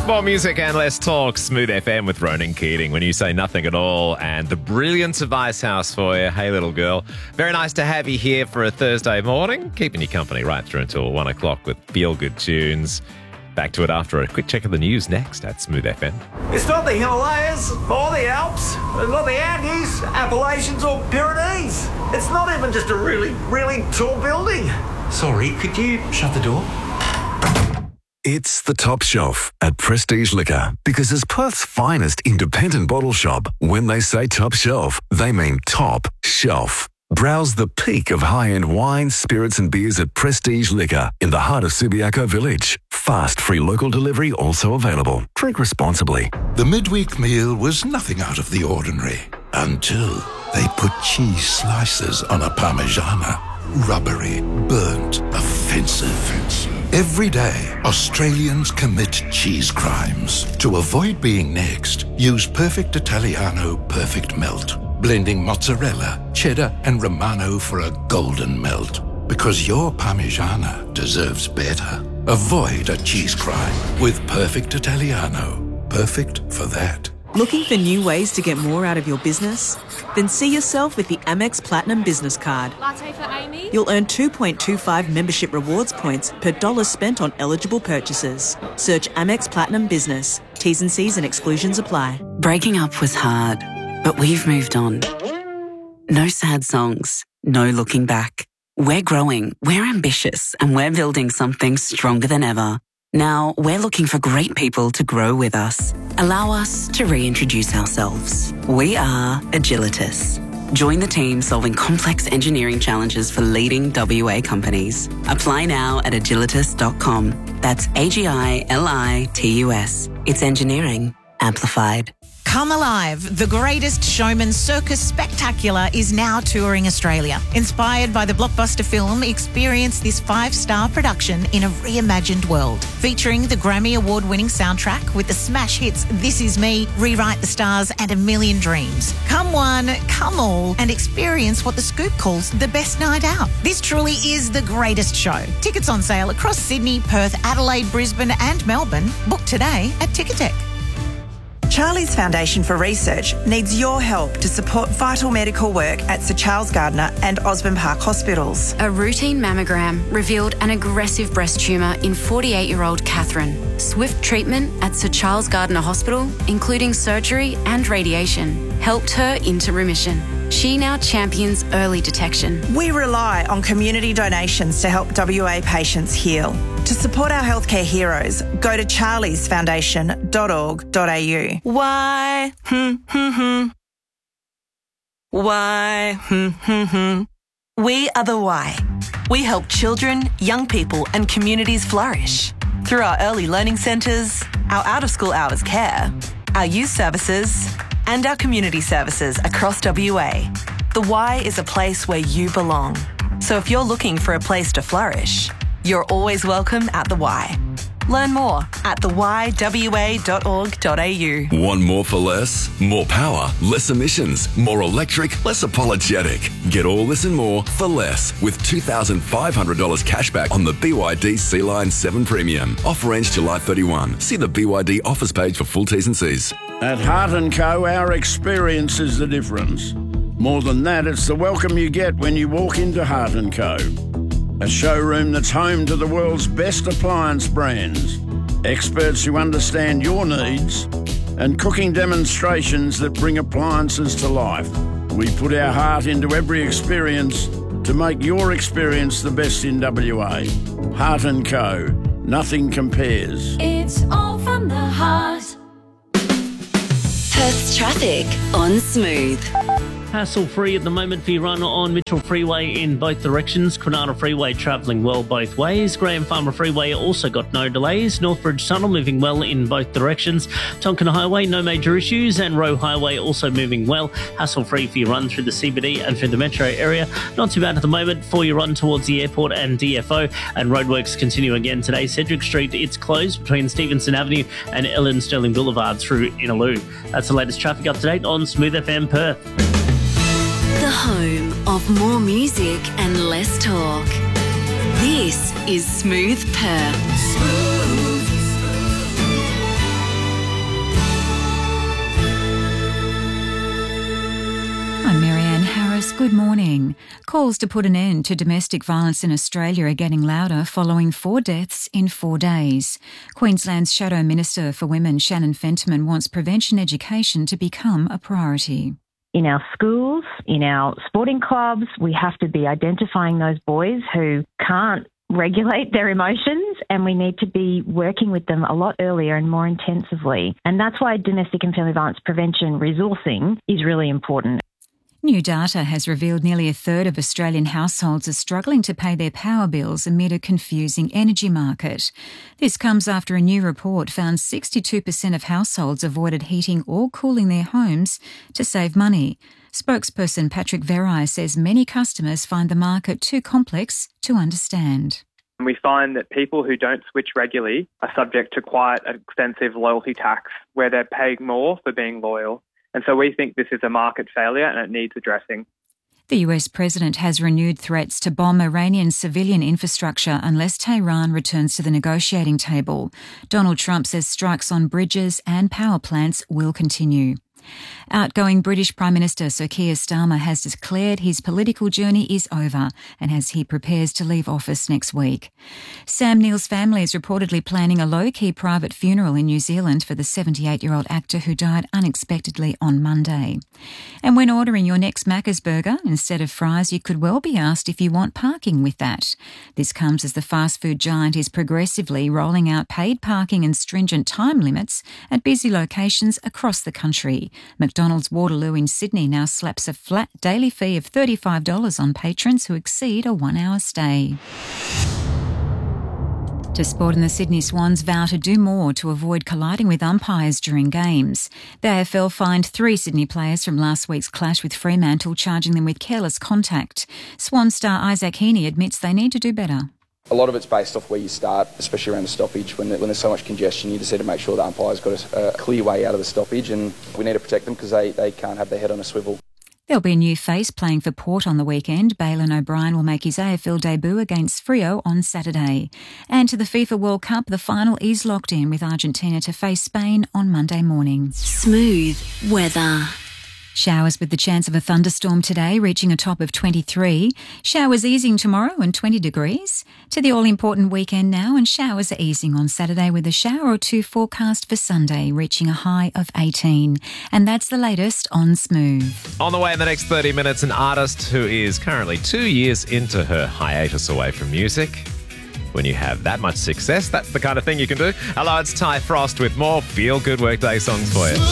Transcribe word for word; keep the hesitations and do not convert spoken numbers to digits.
More music and less talk. Smooth F M with Ronan Keating. When you say nothing at all, and the brilliance of Icehouse for you. Hey, little girl. Very nice to have you here for a Thursday morning. Keeping you company right through until one o'clock with feel-good tunes. Back to it after a quick check of the news next at Smooth F M. It's not the Himalayas or the Alps, it's not the Andes, Appalachians or Pyrenees. It's not even just a really, really tall building. Sorry, could you shut the door? It's the Top Shelf at Prestige Liquor, because as Perth's finest independent bottle shop, when they say top shelf, they mean top shelf. Browse the peak of high-end wines, spirits and beers at Prestige Liquor in the heart of Subiaco Village. Fast, free local delivery also available. Drink responsibly. The midweek meal was nothing out of the ordinary until they put cheese slices on a Parmigiana. Rubbery, burnt, offensive. Every day, Australians commit cheese crimes. To avoid being next, use Perfect Italiano Perfect Melt. Blending mozzarella, cheddar and Romano for a golden melt. Because your Parmigiana deserves better. Avoid a cheese crime with Perfect Italiano. Perfect for that. Looking for new ways to get more out of your business? Then see yourself with the Amex Platinum Business Card. Latte for Amy? You'll earn two point two five membership rewards points per dollar spent on eligible purchases. Search Amex Platinum Business. T's and C's and exclusions apply. Breaking up was hard, but we've moved on. No sad songs, no looking back. We're growing, we're ambitious, and we're building something stronger than ever. Now, we're looking for great people to grow with us. Allow us to reintroduce ourselves. We are Agilitas. Join the team solving complex engineering challenges for leading W A companies. Apply now at agilitas dot com. That's A G I L I T U S. It's engineering amplified. Come Alive, the Greatest Showman Circus Spectacular is now touring Australia. Inspired by the blockbuster film, experience this five-star production in a reimagined world. Featuring the Grammy Award-winning soundtrack with the smash hits This Is Me, Rewrite the Stars and A Million Dreams. Come one, come all, and experience what The Scoop calls the best night out. This truly is the greatest show. Tickets on sale across Sydney, Perth, Adelaide, Brisbane and Melbourne. Book today at Ticketek. Charlie's Foundation for Research needs your help to support vital medical work at Sir Charles Gardner and Osborne Park hospitals. A routine mammogram revealed an aggressive breast tumour in forty-eight-year-old Catherine. Swift treatment at Sir Charles Gardner Hospital, including surgery and radiation, helped her into remission. She now champions early detection. We rely on community donations to help W A patients heal. To support our healthcare heroes, go to charlies foundation dot org dot a u. Why? Hmm, hmm, hmm. Why? Hmm, hmm, hmm. We are the Why. We help children, young people and communities flourish through our early learning centres, our out-of-school hours care, our youth services and our community services across W A. The Y is a place where you belong. So if you're looking for a place to flourish, you're always welcome at the Y. Learn more at the y w a dot org dot a u. Want more for less? More power, less emissions, more electric, less apologetic. Get all this and more for less with two thousand five hundred dollars cashback on the B Y D C-Line seven Premium. Offer ends July thirty-first. See the B Y D offers page for full T's and C's. At Heart and Co, our experience is the difference. More than that, it's the welcome you get when you walk into Heart and Co. A showroom that's home to the world's best appliance brands, experts who understand your needs, and cooking demonstrations that bring appliances to life. We put our heart into every experience to make your experience the best in W A. Heart and Co. Nothing compares. It's all from the heart. Perth's traffic on Smooth. Hassle-free at the moment for your run on Mitchell Freeway in both directions. Granada Freeway travelling well both ways. Graham Farmer Freeway also got no delays. Northbridge Tunnel moving well in both directions. Tonkin Highway, no major issues. And Roe Highway also moving well. Hassle-free for your run through the C B D and through the metro area. Not too bad at the moment for your run towards the airport and D F O. And roadworks continue again today. Cedric Street, it's closed between Stevenson Avenue and Ellen Sterling Boulevard through Innaloo. That's the latest traffic update on Smooth F M Perth. The home of more music and less talk. This is Smooth Perth. Smooth. Good morning. Calls to put an end to domestic violence in Australia are getting louder following four deaths in four days. Queensland's Shadow Minister for Women, Shannon Fentiman, wants prevention education to become a priority. In our schools, in our sporting clubs, we have to be identifying those boys who can't regulate their emotions, and we need to be working with them a lot earlier and more intensively. And that's why domestic and family violence prevention resourcing is really important. New data has revealed nearly a third of Australian households are struggling to pay their power bills amid a confusing energy market. This comes after a new report found sixty-two percent of households avoided heating or cooling their homes to save money. Spokesperson Patrick Verai says many customers find the market too complex to understand. We find that people who don't switch regularly are subject to quite an extensive loyalty tax where they're paying more for being loyal. And so we think this is a market failure and it needs addressing. The U S president has renewed threats to bomb Iranian civilian infrastructure unless Tehran returns to the negotiating table. Donald Trump says strikes on bridges and power plants will continue. Outgoing British Prime Minister Sir Keir Starmer has declared his political journey is over and as he prepares to leave office next week. Sam Neill's family is reportedly planning a low-key private funeral in New Zealand for the seventy-eight-year-old actor who died unexpectedly on Monday. And when ordering your next Macca's burger, instead of fries, you could well be asked if you want parking with that. This comes as the fast food giant is progressively rolling out paid parking and stringent time limits at busy locations across the country. McDonald's Waterloo in Sydney now slaps a flat daily fee of thirty-five dollars on patrons who exceed a one-hour stay. To sport, in the Sydney Swans vow to do more to avoid colliding with umpires during games. The A F L fined three Sydney players from last week's clash with Fremantle, charging them with careless contact. Swan star Isaac Heaney admits they need to do better. A lot of it's based off where you start, especially around the stoppage. When, when there's so much congestion, you just need to make sure the umpire's got a, a clear way out of the stoppage, and we need to protect them because they, they can't have their head on a swivel. There'll be a new face playing for Port on the weekend. Balin O'Brien will make his A F L debut against Freo on Saturday. And to the FIFA World Cup, the final is locked in with Argentina to face Spain on Monday morning. Smooth weather. Showers with the chance of a thunderstorm today, reaching a top of twenty-three. Showers easing tomorrow and twenty degrees. To the all-important weekend now, and showers are easing on Saturday with a shower or two forecast for Sunday, reaching a high of eighteen. And that's the latest on Smooth. On the way in the next thirty minutes, an artist who is currently two years into her hiatus away from music. When you have that much success, that's the kind of thing you can do. Hello, it's Ty Frost with more feel-good workday songs for you.